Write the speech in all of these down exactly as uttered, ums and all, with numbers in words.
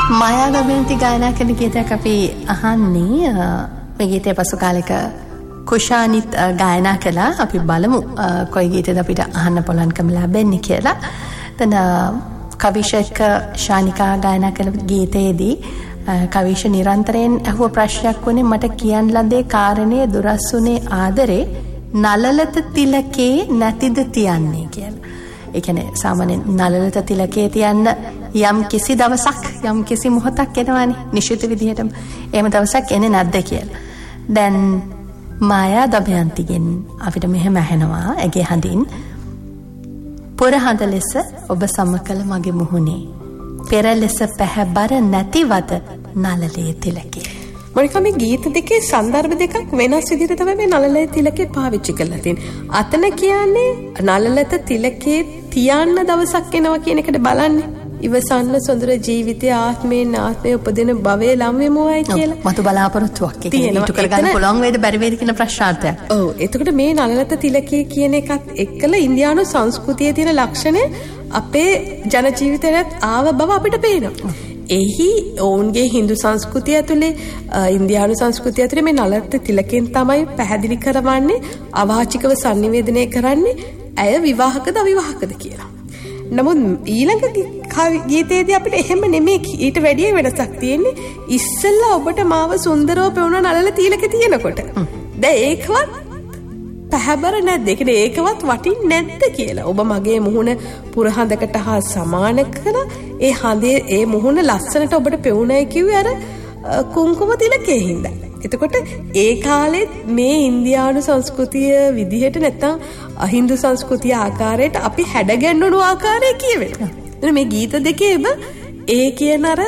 මායා දමයන්ති ගායනා කරන ගීතයක් අපි අහන්නේ. මේ ගීතය පසු කාලෙක කුෂානිත් ගායනා කළා. අපි බලමු කොයි ගීතයද අපිට අහන්න පුළුවන්කම ලැබෙන්නේ කියලා. එතන කවිෂක ශානිකා ගායනා කළ ගීතයේදී කවිෂ නිරන්තරයෙන් අහුව ප්‍රශ්නයක් වුණේ මට කියන්න ලදේ කාරණේ දුරස්සුනේ ආදරේ නලලත තිලකේ නැතිද තියන්නේ කියලා. ඒ කියන්නේ සාමාන්‍යයෙන් නලලත තිලකේ තියන්න යම් කිසි දවසක් යම් කිසි මොහොතක් එනවනේ නිශ්චිත විදිහටම. එහෙම දවසක් එන්නේ නැද්ද කියලා. දැන් මායා දමයන්තිගෙන් අපිට මෙහෙම ඇහෙනවා ඇගේ හඳින් පොරහඳ ලෙස ඔබ සමකල මගේ මුහුණේ පෙර ලෙස පැහැබර නැතිවද නලලේ තිලකේ. මොනිකා මේ ගීත දෙකේ සන්දර්භ දෙකක් වෙනස් විදිහට තමයි මේ නලලේ තිලකේ පාවිච්චි කරලා තියෙන්නේ. අතන කියන්නේ නලලත තිලකේ තියන්න දවසක් එනවා කියන එකට බලන්නේ. ඉවසන්න සොඳුර ජීවිතයේ ආත්මයෙන් ආත්මය උපදින භවයේ ලම් වෙමුවයි කියලා. මතු බලාපොරොත්තුවක් ඒක ඉටු කරගන්න පුළුවන් වේද බැරි වේද කියන ප්‍රශ්නාර්ථයක්. ඔව්. එතකොට මේ නලලත තිලකේ කියන එකත් එක්කලා ඉන්දියානු සංස්කෘතියේ තියෙන ලක්ෂණ අපේ ජන ජීවිතයට ආව බව අපිට පේනවා. එහි ඔවුන්ගේ හින්දු සංස්කෘතිය ඇතුලේ ඉන්දියානු සංස්කෘතිය ඇතුලේ මේ නලලත තිලකෙන් තමයි පැහැදිලි කරවන්නේ අවාචිකව sannivedanaya කරන්නේ ඇය විවාහකද අවිවාහකද කියලා. නමුත් ඊළඟ ගීතයේදී අපිට එහෙම නෙමෙයි ඊට වැඩිය වෙනසක් තියෙන්නේ. ඉස්සෙල්ලා ඔබට මාව සුන්දරව පෙවුන නලල තිලක තියෙනකොට දැන් ඒකවත් පැහැබර නැද්ද? ඒ කියන්නේ ඒකවත් වටින්නේ නැද්ද කියලා. ඔබ මගේ මුහුණ පුරහඳකට හා සමාන කරලා ඒ හඳේ ඒ මුහුණ ලස්සනට ඔබට පෙවුනයි කිව්වේ අර කුංකුම තිලකේ හින්දා. එතකොට ඒ කාලෙත් මේ ඉන්දියානු සංස්කෘතිය විදිහට නැත්තම් අහින්දු සංස්කෘතිය ආකාරයට අපි හැඩගැන්වුණු ආකාරය කියවෙනවා. එතන මේ ගීත දෙකේම ඒ කියන අර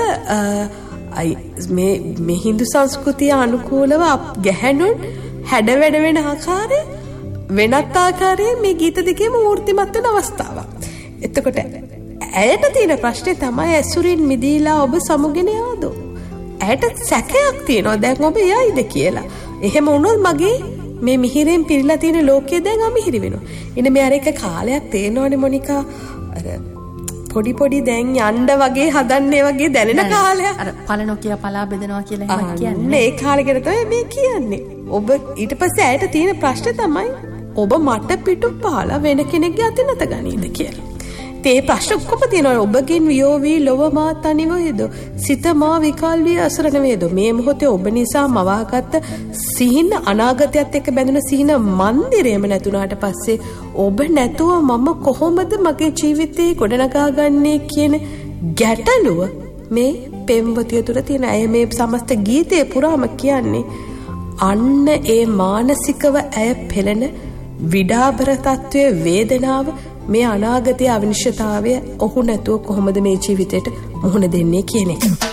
මේ මේ හින්දු සංස්කෘතිය අනුකූලව ගැහැණුන් හැඩ වැඩ වෙන ආකාරය වෙනත් ආකාරයෙන් මේ ගීත දෙකේම මූර්තිමත් වෙන අවස්ථාවක්. එතකොට ඇයට තියෙන ප්‍රශ්නේ තමයි ඇසුරින් මිදීලා ඔබ සමුගෙන යාදෝ. ඇයට සැකයක් තියෙනවා දැන් ඔබ යයිද කියලා. එහෙම වුණොත් මගේ මේ මිහිරෙන් පිරීලා තියෙන ලෝකයේ දැන් අමිහිරි වෙනවා. ඉතින් මේ අර එක කාලයක් තේනවනේ මොනිකා අර පොඩි පොඩි දැන් යන්න වගේ හදන්නේ වගේ දැනෙන කාලයක්. අර පලනොකිය පලා බෙදනවා කියලා එහෙම කියන්නේ. ඒ කාලේ ගැන තමයි මේ කියන්නේ. ඔබ ඊට පස්සේ ඇයට තියෙන ප්‍රශ්නේ තමයි ඔබ මට පිටු පාලා වෙන කෙනෙක්ගේ අතින් අත ගනීද කියලා. ඒ ප්‍රශ්න ඔක්කොම තියෙනවා. ඔබගෙන් වියෝ වී ලොව මා තනිව හෙද සිත මා විකල් වී අසරණ වේද. මේ මොහොතේ ඔබ නිසා මවාගත්ත සිහින අනාගතයත් එක්ක බැඳුන සිහින මන්දිරයම නැතුණාට පස්සේ ඔබ නැතුව මම කොහොමද මගේ ජීවිතේ ගොඩනගා ගන්නේ කියන ගැටලුව මේ පෙම්වතිය තුළ තියෙන. අය මේ සමස්ත ගීතේ පුරාම කියන්නේ අන්න ඒ මානසිකව ඇය පෙළෙන විඩාබර තත්වයේ වේදනාව මේ අනාගතයේ අවිනිශ්චිතතාවය ඔහු නැතුව කොහොමද මේ ජීවිතයට මුහුණ දෙන්නේ කියන එක.